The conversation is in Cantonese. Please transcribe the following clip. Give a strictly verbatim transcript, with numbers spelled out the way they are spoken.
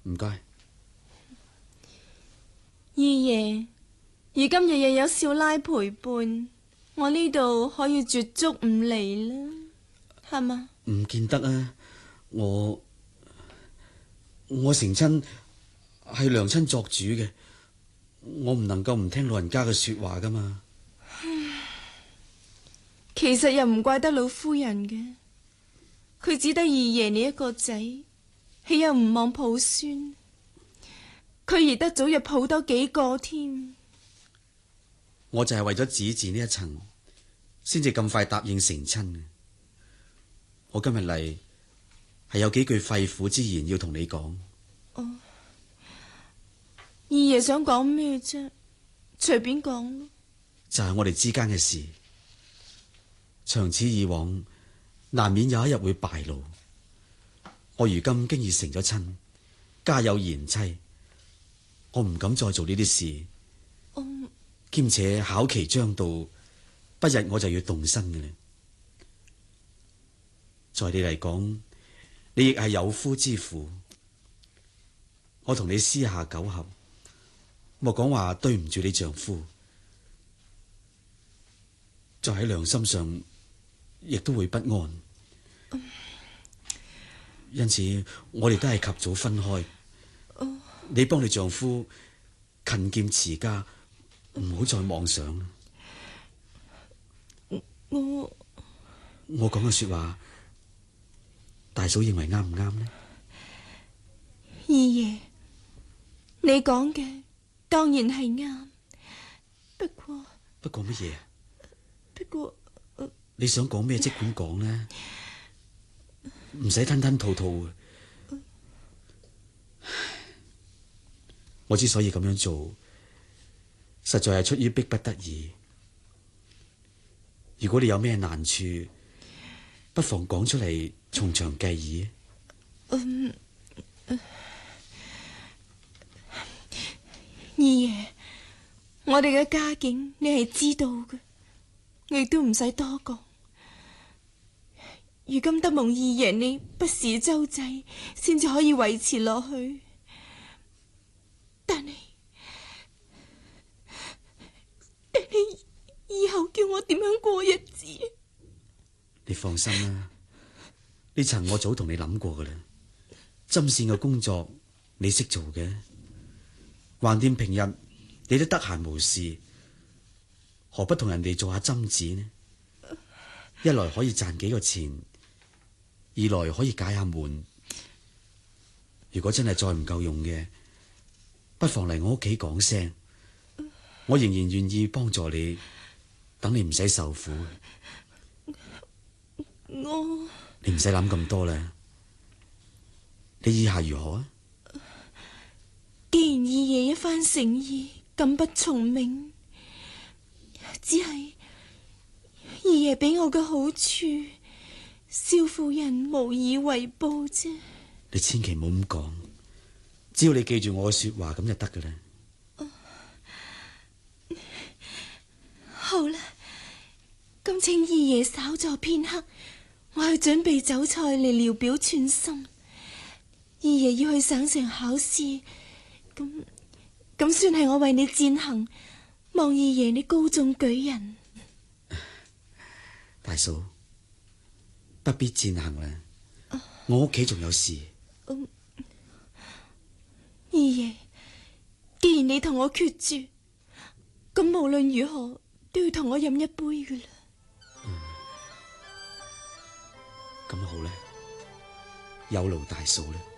唔該。 二爺，如今日日有少奶陪伴，我呢度可以絕足唔嚟啦，係嘛？ 唔見得啊，我我成親係娘親作主嘅，我唔能夠唔聽老人家嘅說話噶嘛。 其實又唔怪得老夫人嘅，佢只得二爺你一個仔，豈有唔望抱孫？佢而得早日抱多幾個添。 我就係為咗子嗣呢一層，先至咁快答應成親嘅。我今日嚟係有幾句肺腑之言要同你講。 哦，二爺想講咩啫？隨便講。 就係我哋之間嘅事，長此以往，難免有一日會敗露。我如今經已成咗親，家有賢妻，我唔敢再做呢啲事。 嗯， 兼且考期將到，不日我就要動身嘅啦。在你嚟講，你亦係有夫之婦，我同你私下苟合，莫講話對唔住你丈夫，在喺良心上亦都會不安。 嗯， 因此我哋都係及早分開。 嗯， 你幫你丈夫勤儉持家，唔好再妄想。 我我講嘅說話，大嫂認為啱唔啱呢？ 二爺，你講嘅當然係啱，不過不過乜嘢？ 不過、呃、 你想講咩即管講啦，唔使吞吞吐吐。我之所以咁樣做，實在係出於逼不得已。如果你有咩難處，不妨講出嚟，從長計議。 嗯，呃、二爺，我哋嘅家境你係知道嘅，我亦都唔使多講。如今得蒙二爺你不時周濟，先至可以維持落去。但係，但係以後叫我點樣過日子？ 你放心啦，呢層我早同你諗過噶啦。針線嘅工作你識做嘅，橫掂平日你都得閒無事，何不同人哋做下針子呢？一來可以賺幾個錢，二來可以解下悶。如果真係再唔夠用嘅，不妨嚟我屋企講聲，我仍然願意幫助你，等你唔使受苦。 我你唔使諗咁多啦，你意下如何啊？ 既然二爺一番誠意，咁不從命，只係二爺俾我嘅好處，蕭夫人無以為報啫。 你千祈唔好咁講，只要你記住我嘅說話，咁就得噶啦。 好啦，咁請二爺稍坐片刻，我去準備酒菜嚟聊表寸心。二爺要去省城考試，咁咁算係我為你餞行，望二爺你高中舉人。 大嫂，不必餞行啦，我屋企仲有事。 嗯，二爺，既然你同我決絕，咁無論如何都要同我飲一杯㗎啦。 咁好咧，有勞大嫂咧。